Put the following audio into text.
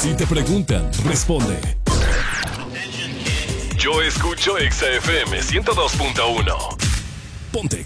Si te preguntan, responde. Yo escucho Exa FM 102.1. Ponte.